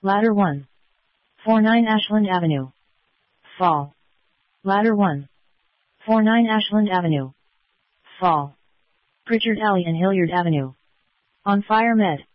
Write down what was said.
Ladder 1. 49 Ashland Avenue. Fall. Ladder 1. 49 Ashland Avenue. Fall. Pritchard Alley and Hilliard Avenue. On Fire Med.